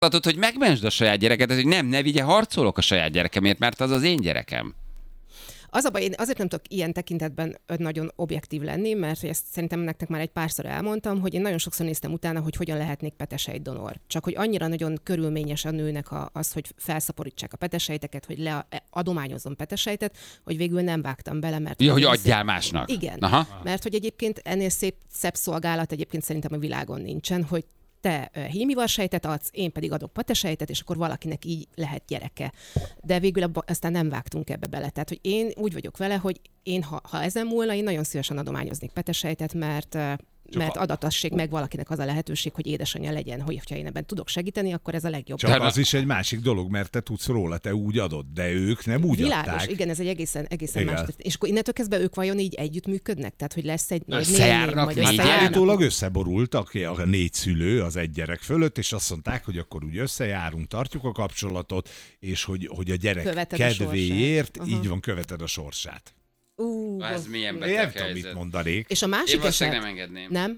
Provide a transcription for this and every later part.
hogy megmentsd a saját gyerekedet, hogy ne vigye, harcolok a saját gyerekemért, mert az az én gyerekem. Az a baj, én azért nem tudok ilyen tekintetben nagyon objektív lenni, mert ezt szerintem nektek már egy párszor elmondtam, hogy én nagyon sokszor néztem utána, hogy hogyan lehetnék petesejtdonor. Csak hogy annyira nagyon körülményes a nőnek az, hogy felszaporítsák a petesejteket, hogy adományozzon petesejtet, hogy végül nem vágtam bele, mert... Ja, hogy adjál másnak. Igen, Aha. mert hogy egyébként ennél szebb szolgálat egyébként szerintem a világon nincsen, hogy te hímival sejtet adsz, én pedig adok patesejtet, és akkor valakinek így lehet gyereke. De végül aztán nem vágtunk ebbe bele. Tehát, hogy én úgy vagyok vele, hogy én, ha ezen múlna, én nagyon szívesen adományoznék petesejtet, mert adatassék meg valakinek az a lehetőség, hogy édesanyja legyen, hogyha én ebben tudok segíteni, akkor ez a legjobb. Csak az is egy másik dolog, mert te tudsz róla, te úgy adod, de ők nem úgy világos, adták. Igen, ez egy egészen más. És akkor innentől kezdve ők vajon így együttműködnek? Tehát, hogy lesz egy összejárnak, állítólag összeborultak a 4 szülő az egy gyerek fölött, és azt mondták, hogy akkor úgy összejárunk, tartjuk a kapcsolatot, és hogy a gyerek követed kedvéért így van, követed a sorsát. Ez milyen beteg helyzet. Nem tudom, mit mondanék. És a másik eset... nem engedném. Nem?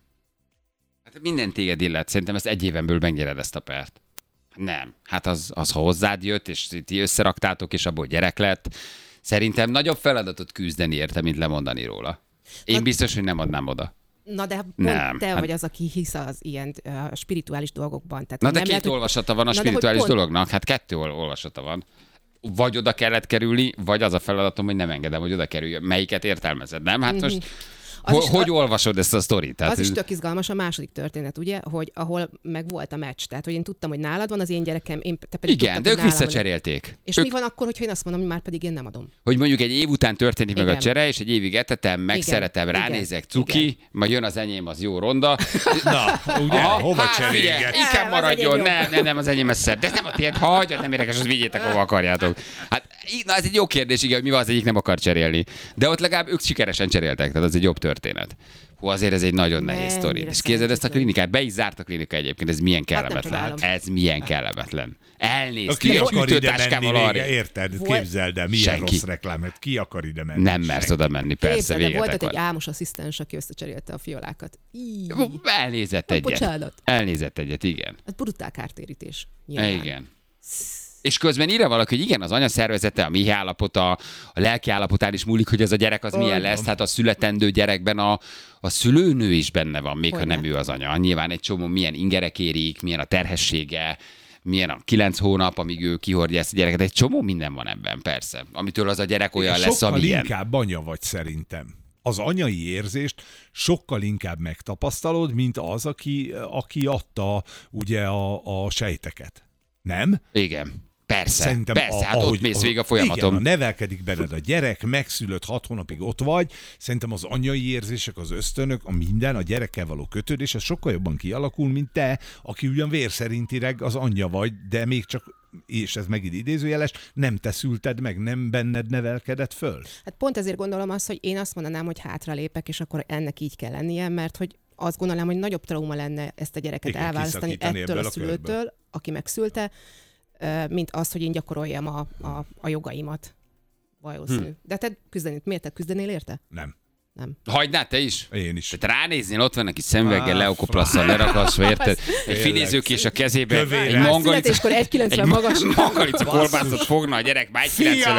Hát minden téged illet. Szerintem ezt egy éven belül megnyered ezt a pert. Nem. Hát az ha hozzád jött, és ti összeraktátok, és abból gyerek lett. Szerintem nagyobb feladatot küzdeni érte, mint lemondani róla. Én biztos, hogy nem adnám oda. Na de nem. Te vagy az, aki hisz az ilyen spirituális dolgokban. Tehát na de 2 olvasata van a spirituális dolognak. Hát 2 olvasata van. Vagy oda kellett kerülni, vagy az a feladatom, hogy nem engedem, hogy oda kerüljön. Melyiket értelmezed, nem? Hát most hogy olvasod ezt a sztorit? Tehát az is tök izgalmas a második történet, ugye, hogy ahol meg volt a meccs. Tehát, hogy én tudtam, hogy nálad van az én gyerekem, te pedig igen, tudtam, de ők visszacserélték. És mi van akkor, hogyha én azt mondom, hogy már pedig én nem adom? Hogy mondjuk egy év után történik meg a csere, és egy évig etetem, megszeretem, ránézek, cuki, majd jön az enyém, az jó ronda. Na, ugye, hova cserélget? Inkább maradjon, nem, az enyém ez szebb. De ez nem a tiéd, hagyjad, nem érdekes, azt vigyétek, hova akarjátok. Hát, na, ez egy jó kérdés, igen, hogy mi van, az egyik nem akar cserélni. De ott legalább ők sikeresen cseréltek, tehát az egy jobb történet. Hú, azért ez egy nagyon nehéz sztori. És képzeld ezt a klinikát, be is zárt a klinika egyébként, ez milyen kellemetlen. Ez milyen kellemetlen. Elnézti a ütőtáskával arra. Érted, képzeld el, milyen rossz reklámet, ki akar ide menni? Nem mersz oda menni, persze, végetek volt egy álmos asszisztens, aki összecserélte a fiolákat. Elnézett egyet. Bocsánat. Elnézett egyet, igen. Ez brutál kártérítés. Igen. És közben írja valaki, hogy igen, az anya szervezete, a mi állapota, a lelki állapotán is múlik, hogy ez a gyerek az milyen lesz. Hát a születendő gyerekben a szülőnő is benne van, még ha nem ő az anya. Nyilván egy csomó milyen ingerek érik, milyen a terhessége, milyen a 9 hónap, amíg ő kihordja ezt a gyereket. Egy csomó minden van ebben, persze. Amitől az a gyerek olyan lesz, amilyen. Sokkal inkább anya vagy szerintem. Az anyai érzést sokkal inkább megtapasztalod, mint az, aki adta ugye a sejteket. Nem? Igen. Persze, szerintem hát ott mész végig a folyamaton. Igen, nevelkedik benned a gyerek, megszülött 6 hónapig ott vagy, szerintem az anyai érzések, az ösztönök, a minden, a gyerekkel való kötődés, ez sokkal jobban kialakul, mint te, aki ugyan vérszerintileg az anyja vagy, de még csak, és ez megint idézőjeles, nem te szülted meg, nem benned nevelkedett föl. Hát pont ezért gondolom azt, hogy én azt mondanám, hogy hátralépek, és akkor ennek így kell lennie, mert hogy azt gondolom, hogy nagyobb trauma lenne ezt a gyereket elválasztani ettől a szülőtől, aki megszülte, mint az, hogy én gyakoroljam a jogaimat. Valószínű. De te miért te küzdenél érte? Nem. Hagynád te is? Én is. Tehát ránéznél, ott van neki szemüveggel, leokoplasszal leragaszva, érted? Egy finézőkés a kezébe, egy születéskor 1,90 magas. Mangalica kolbászot fogna a gyerek, már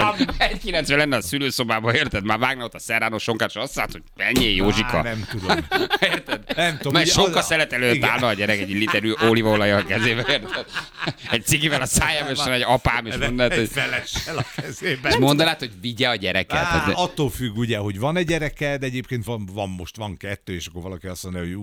1,90 lenne a szülőszobában, érted? Már vágna ott a szerránó sonkát, és azt mondta, hogy ennyi Józsika. Nem tudom. Érted? Nem tudom. Mert sonka szelet előtt állna a gyerek egy literű olívaolaj a kezébe, érted? Egy cigivel a szájában, és egy apám, és mondanád, hogy... Egy felessel a kezében. És mondanád, hogy vigye a gyereket. Attól függ ugye, hogy van egy gyereked, egyébként van 2, és akkor valaki azt mondja, hogy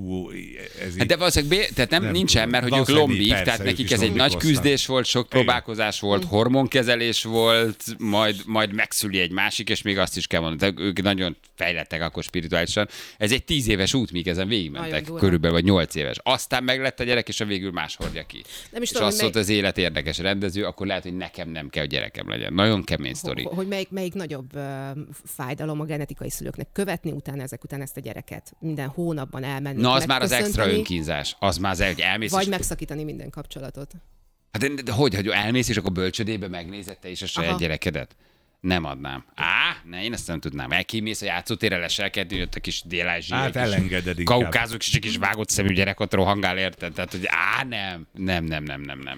ez így... De valószínűleg tehát nincsen, mert hogy ők lombik, tehát nekik ez egy nagy küzdés volt, sok próbálkozás volt, hormonkezelés volt, majd megszüli egy másik, és még azt is kell mondani, ők nagyon fejlettek akkor spirituálisan. Ez egy 10 éves út, míg ezen végigmentek, körülbelül, vagy 8 éves. Aztán meglett a gyerek, és a végül más hordja ki. És azt mondta, az élet érdekes rendező, akkor lehet, hogy nekem nem kell, hogy gyerekem legyen. Nagyon kemény sztori. Hogy melyik nagyobb fájdalom a genetikai szülőknek követni utána ezek után ezt a gyereket. Minden hónapban elmenni. Na, az már az extra önkínzás. Az már az, hogy elmész. Vagy megszakítani minden kapcsolatot. Hát de hogy elmész, és akkor bölcsödébe megnézed te is a saját gyerekedet? Nem adnám. Ne, én ezt nem tudnám. Elkimész a játszótérre, leselkedni, jött a kis dél-ázsiai, Hát elengeded inkább. kaukázuk, és kis vágott szemű gyerek ott rohangál, érted? Tehát, hogy nem.